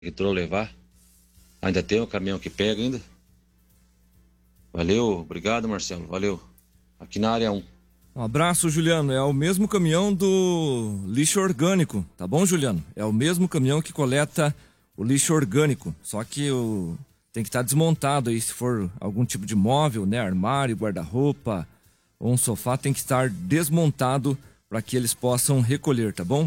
entrou levar. Ainda tem o caminhão que pega ainda. Valeu, obrigado, Marcelo, valeu. Aqui na área 1. Um abraço, Juliano. É o mesmo caminhão do lixo orgânico, tá bom, Juliano? É o mesmo caminhão que coleta o lixo orgânico, só que tem que estar desmontado aí, se for algum tipo de móvel, né, armário, guarda-roupa ou um sofá, tem que estar desmontado para que eles possam recolher, tá bom?